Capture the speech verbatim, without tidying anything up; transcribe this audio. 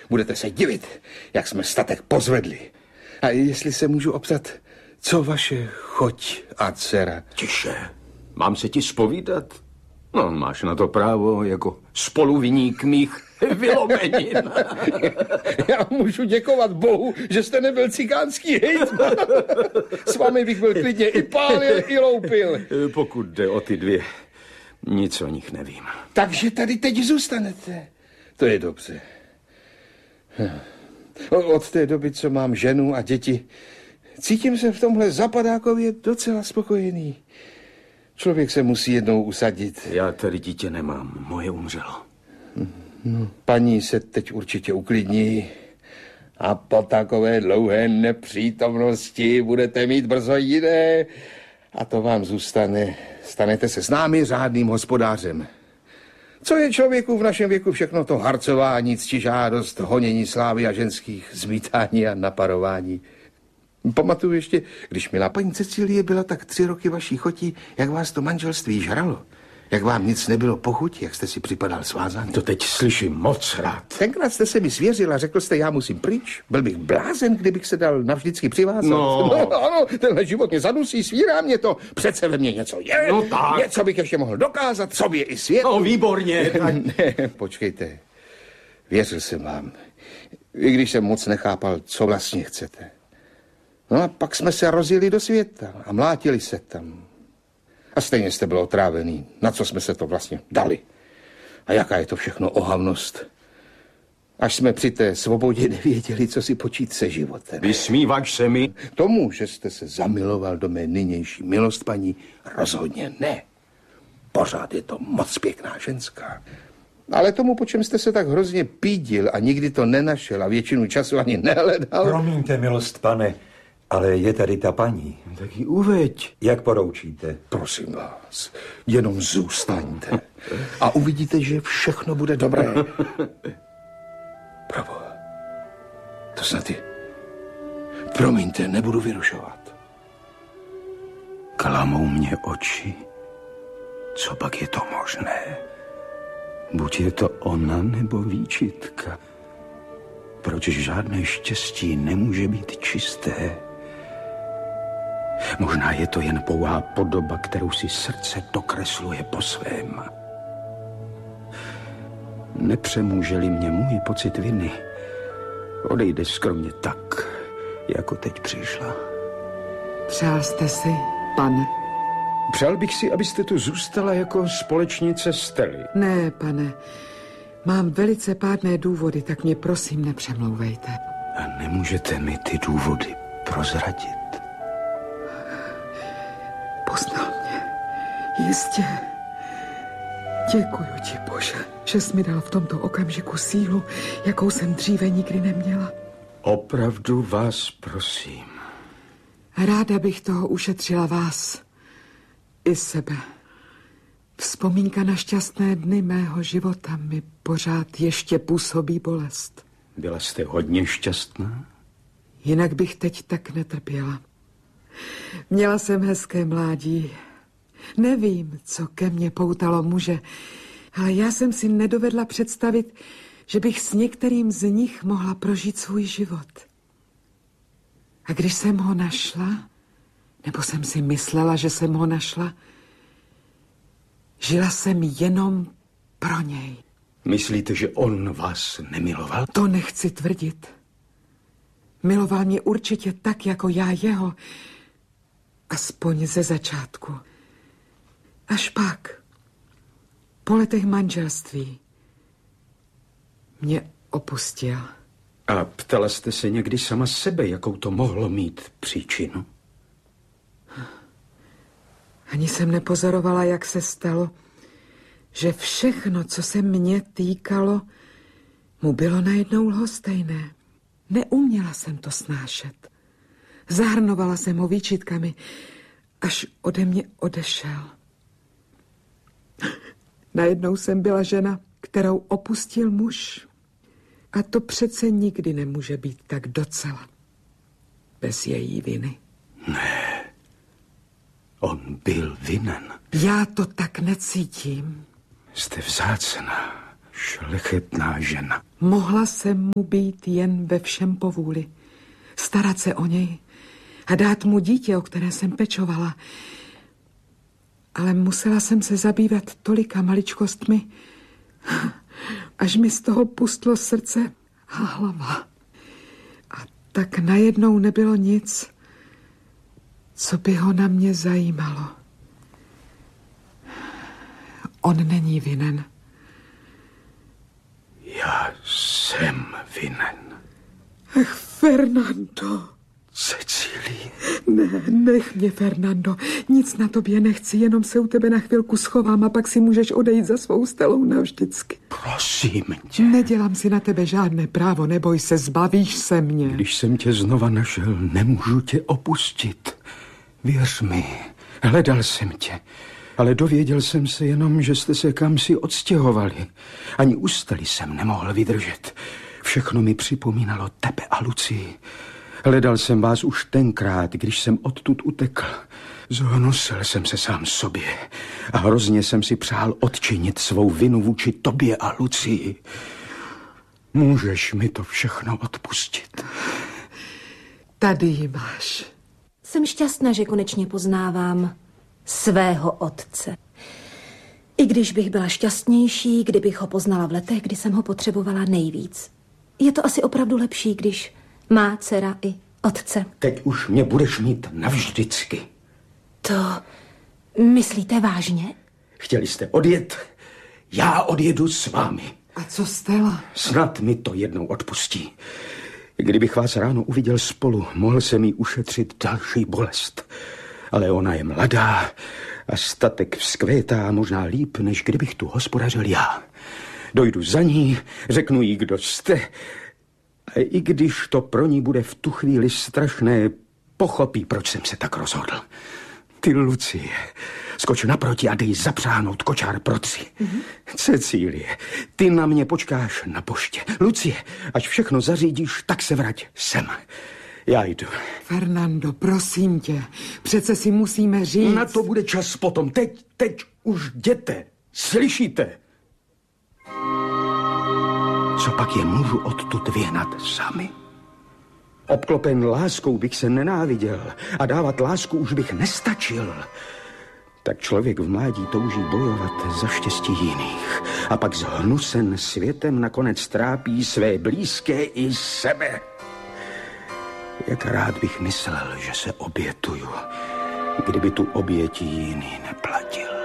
Budete se divit, jak jsme statek pozvedli. A jestli se můžu optat, co vaše choť a dcera? Tiše, mám se ti zpovídat? No, máš na to právo jako spoluviník mých vylomenin. Já můžu děkovat Bohu, že jste nebyl cikánský hejtman. S vámi bych byl klidně i pálil, i loupil. Pokud jde o ty dvě, nic o nich nevím. Takže tady teď zůstanete. To je dobře. Od té doby, co mám ženu a děti, cítím se v tomhle zapadákově docela spokojený. Člověk se musí jednou usadit. Já tady dítě nemám, moje umřelo. No, paní se teď určitě uklidní a po takové dlouhé nepřítomnosti budete mít brzo jiné a to vám zůstane. Stanete se s námi řádným hospodářem. Co je člověku v našem věku všechno to harcování, ctižádost, honění slávy a ženských zmítání a naparování. Pamatuju ještě, když milá paní Cecílie byla tak tři roky vaší chotí, jak vás to manželství žralo. Jak vám nic nebylo po chuti, jak jste si připadal svázaný. To teď slyším moc rád. Tenkrát jste se mi svěřil a řekl jste, já musím pryč. Byl bych blázen, kdybych se dal navždycky přivázat. No. no ano, tenhle život mě zadusí, svírá mě to. Přece ve mně něco je. No tak. Něco bych ještě mohl dokázat, sobě i světu. No výborně. Tak... ne, počkejte. Věřil jsem vám. I když jsem moc nechápal, co vlastně chcete. No a pak jsme se rozjeli do světa a mlátili se tam. A stejně jste byl otrávený. Na co jsme se to vlastně dali? A jaká je to všechno ohavnost? Až jsme při té svobodě nevěděli, co si počít se životem. Vysmíváš se mi? Tomu, že jste se zamiloval do mé nynější milost, paní, rozhodně ne. Pořád je to moc pěkná ženská. Ale tomu, po čem jste se tak hrozně pídil a nikdy to nenašel a většinu času ani nehledal... Promiňte, milost pane, ale je tady ta paní. Tak ji uveď. Jak poroučíte? Prosím vás, jenom zůstaňte a uvidíte, že všechno bude dobré. Pravo, to snad je... Promiňte, nebudu vyrušovat. Klamou mě oči. Co pak je to možné? Buď je to ona, nebo výčitka. Proč žádné štěstí nemůže být čisté? Možná je to jen pouhá podoba, kterou si srdce dokresluje po svém. Nepřemůže-li mě můj pocit viny, odejde skromně tak, jako teď přišla. Přál jste si, pane? Přál bych si, abyste tu zůstala jako společnice Stely. Ne, pane. Mám velice pádné důvody, tak mě prosím nepřemlouvejte. A nemůžete mi ty důvody prozradit? Poznal mě. Jistě. Děkuju ti, Bože, že jsi mi dal v tomto okamžiku sílu, jakou jsem dříve nikdy neměla. Opravdu vás prosím. Ráda bych toho ušetřila vás i sebe. Vzpomínka na šťastné dny mého života mi pořád ještě působí bolest. Byla jste hodně šťastná? Jinak bych teď tak netrpěla. Měla jsem hezké mládí. Nevím, co ke mně poutalo muže, ale já jsem si nedovedla představit, že bych s některým z nich mohla prožít svůj život. A když jsem ho našla, nebo jsem si myslela, že jsem ho našla, žila jsem jenom pro něj. Myslíte, že on vás nemiloval? To nechci tvrdit. Miloval mě určitě tak, jako já jeho, aspoň ze začátku. Až pak, po letech manželství, mě opustil. A ptala jste se někdy sama sebe, jakou to mohlo mít příčinu? Ani jsem nepozorovala, jak se stalo, že všechno, co se mě týkalo, mu bylo najednou lhostejné. Neuměla jsem to snášet. Zahrnovala jsem ho výčitkami, až ode mě odešel. Najednou jsem byla žena, kterou opustil muž. A to přece nikdy nemůže být tak docela. Bez její viny. Ne, on byl vinen. Já to tak necítím. Jste vzácná, Šlechetná žena. Mohla jsem mu být jen ve všem povůli. Starat se o něj a dát mu dítě, o které jsem pečovala. Ale musela jsem se zabývat tolika maličkostmi, až mi z toho pustlo srdce a hlava. A tak najednou nebylo nic, co by ho na mě zajímalo. On není vinen. Já jsem vinen. Ach, Fernando. Cecílie. Ne, nech mě, Fernando. Nic na tobě nechci, jenom se u tebe na chvilku schovám a pak si můžeš odejít za svou Stelou navždycky. Prosím tě. Nedělám si na tebe žádné právo, neboj se, zbavíš se mě. Když jsem tě znova našel, nemůžu tě opustit. Věř mi, hledal jsem tě, ale dověděl jsem se jenom, že jste se kamsi odstěhovali. Ani u Stely jsem nemohl vydržet. Všechno mi připomínalo tebe a Lucii. Hledal jsem vás už tenkrát, když jsem odtud utekl. Zhonosil jsem se sám sobě a hrozně jsem si přál odčinit svou vinu vůči tobě a Lucii. Můžeš mi to všechno odpustit? Tady ji máš. Jsem šťastná, že konečně poznávám svého otce. I když bych byla šťastnější, kdybych ho poznala v letech, kdy jsem ho potřebovala nejvíc. Je to asi opravdu lepší, když má dcera i otce. Teď už mě budeš mít navždycky. To myslíte vážně? Chtěli jste odjet, já odjedu s vámi. A co Stella? Snad mi to jednou odpustí. Kdybych vás ráno uviděl spolu, mohl jsem jí ušetřit další bolest. Ale ona je mladá a statek vzkvétá možná líp, než kdybych tu hospodařil já. Dojdu za ní, řeknu jí, kdo jste. A i když to pro ní bude v tu chvíli strašné, pochopí, proč jsem se tak rozhodl. Ty, Lucie, skoč naproti a dej zapřáhnout kočár pro tři. Mm-hmm. Cecílie, ty na mě počkáš na poště. Lucie, až všechno zařídíš, tak se vrať sem. Já jdu. Fernando, prosím tě, přece si musíme říct. Na to bude čas potom. Teď, teď už jděte. Slyšíte? Co pak je můžu odtud vyhnat sami? Obklopen láskou bych se nenáviděl a dávat lásku už bych nestačil. Tak člověk v mládí touží bojovat za štěstí jiných a pak zhnusen světem nakonec trápí své blízké i sebe. Jak rád bych myslel, že se obětuju, kdyby tu oběti jiný neplatil.